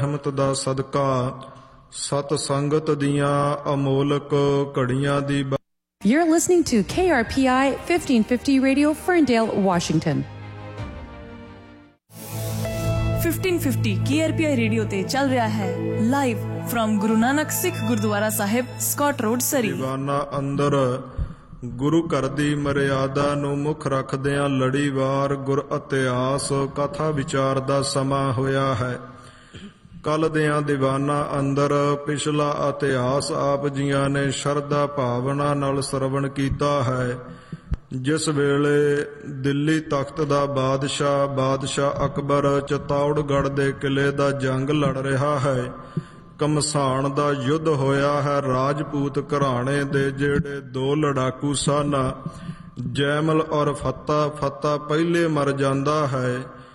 ਰਹਿਮਤ ਦਾ ਸਦਕਾ ਸਤ ਸੰਗਤ ਦੀਆਂ ਅਮੋਲਕ ਘੜੀਆਂ ਦੀ। You're listening to KRPI 1550 Radio, Ferndale, Washington. 1550 KRPI radio ਤੇ ਚੱਲ ਰਿਹਾ ਹੈ ਲਾਈਵ ਫਰਮ ਗੁਰੂ ਨਾਨਕ ਸਿੱਖ ਗੁਰਦੁਆਰਾ ਸਾਹਿਬ, ਸਕਾਟ ਰੋਡ, ਸਰੀ। ਦੀਵਾਨਾ ਅੰਦਰ ਗੁਰੂ ਘਰ ਦੀ ਮਰਿਆਦਾ ਨੂੰ ਮੁੱਖ ਰੱਖਦਿਆਂ ਲੜੀਵਾਰ ਗੁਰ ਇਤਿਹਾਸ ਕਥਾ ਵਿਚਾਰ ਦਾ ਸਮਾਂ ਹੋਇਆ ਹੈ। ਕੱਲ੍ਹ ਦਿਆਂ ਦੀਵਾਨਾਂ ਅੰਦਰ ਪਿਛਲਾ ਇਤਿਹਾਸ ਆਪ ਜੀਆਂ ਨੇ ਸ਼ਰਧਾ ਭਾਵਨਾ ਨਾਲ ਸਰਵਣ ਕੀਤਾ ਹੈ। ਜਿਸ ਵੇਲੇ ਦਿੱਲੀ ਤਖਤ ਦਾ ਬਾਦਸ਼ਾਹ ਅਕਬਰ ਚਿਤੌੜਗੜ੍ਹ ਦੇ ਕਿਲੇ ਦਾ ਜੰਗ ਲੜ ਰਿਹਾ ਹੈ, ਘਮਸਾਣ ਦਾ ਯੁੱਧ ਹੋਇਆ ਹੈ। ਰਾਜਪੂਤ ਘਰਾਣੇ ਦੇ ਜਿਹੜੇ ਦੋ ਲੜਾਕੂ ਸਨ, ਜੈਮਲ ਔਰ ਫੱਤਾ ਪਹਿਲੇ ਮਰ ਜਾਂਦਾ ਹੈ।